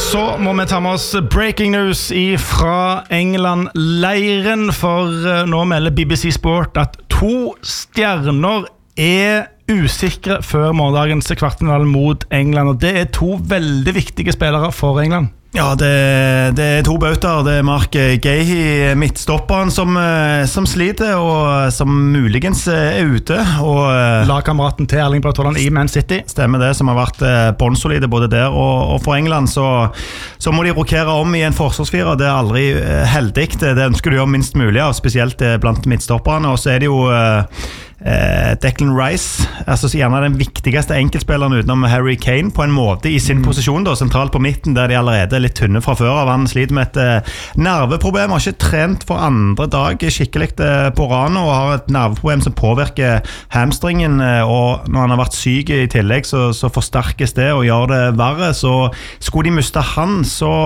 Så må vi ta med oss breaking news fra England-leiren, for nå melder BBC Sport at 2 stjerner usikre før morgendagens kvartfinale mot England, og det 2 veldig viktige spillere for England. Ja, det 2 bauter. Det Mark Gahey, midtstopperen, som sliter og som muligens ute. Og lagkameraten til Erling Braut Haaland i Man City. Stemmer det, som har vært båndsolide både der og for England. Så må de rokere om i en forsvarsfire. Det aldri heldig. Det ønsker de jo minst mulig av, spesielt blant midtstopperne. Og så det jo Declan Rice, altså gjerne den viktigste enkeltspilleren utenom Harry Kane på en måte i sin posisjon da, sentralt på midten, der de allerede litt tynne fra før av. Han sliter med et nerveproblem, har ikke trent for andre dag skikkelig på rane og har et nerveproblem som påvirker hamstringen, og når han har vært syk i tillegg så forsterkes det og gjør det verre. Så skulle de miste han,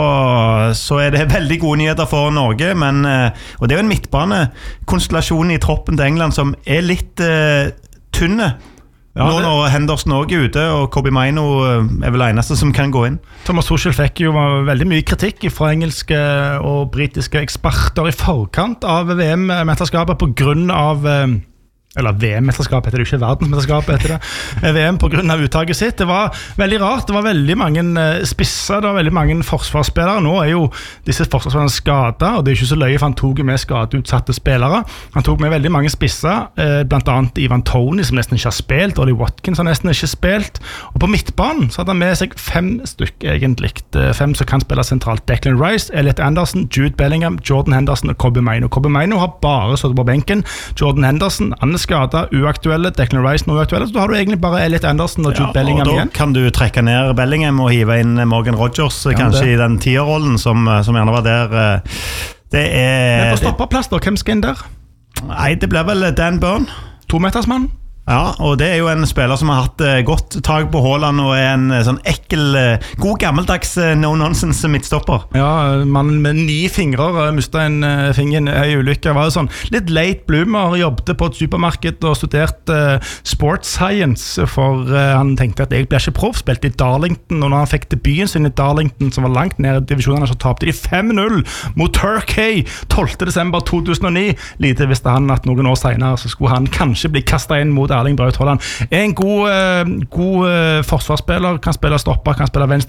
så det veldig gode nyheter for Norge, men, og det jo en midtbanekonstellasjon i troppen til England som litt tynne. Ja, nå når Henderson også ute, og Kobbie Mainoo vel eneste som kan gå inn. Thomas Tuchel fikk jo veldig mye kritikk fra engelske og britiske eksperter i forkant av VM-mesterskapet på grunn av eller VM-mesterskap heter det ikke, verdensmesterskap heter det, VM på grunn av uttaket sitt. Det var veldig rart, det var veldig mange spisser, det var veldig mange forsvarsspillere. Nå jo disse forsvarsspillerne skadet, og det ikke så løye, for han tok med skadeutsatte spillere. Han tok med veldig mange spisser, blant annet Ivan Toney, som nesten ikke har spilt, Ollie Watkins har nesten ikke spilt, og på midtbanen så hadde han med seg 5 stykker egentlig, 5 som kan spille sentralt. Declan Rice, Elliot Anderson, Jude Bellingham, Jordan Henderson og Kobbie Mainoo. Kobbie Mainoo har bare stått på benken. Jordan Henderson, skada, uaktuelle, Declan Rice nå uaktuelle, så da har du egentlig bare Elliot Anderson og Jude Bellingham igjen. Da kan du trekke ned Bellingham og hive inn Morgan Rogers, kanskje i den 10-rollen som gjerne var der. Men på stopperplass da, hvem skal inn der? Nei, det blir vel Dan Burn. 2-metersmann. Ja, og det jo en spiller som har hatt godt tag på Haaland og en sånn ekkel, god gammeldags no-nonsense midtstopper. Ja, mannen med 9 fingrer mistet en finger i ulykke. Var det sånn litt late bloomer, jobbet på et supermarked og studerte sports science, for han tenkte at jeg ble ikke proff, spilte i Darlington, og når han fikk debuten sin i Darlington, som var langt ned i divisjonene, så tapte de 5-0 mot Turkey 12. desember 2009. Lite visste han at noen år senere så skulle han kanskje bli kastet inn mot Erling Braut Haaland. En god forsvarsspiller, kan spille stopper, kan spille venstre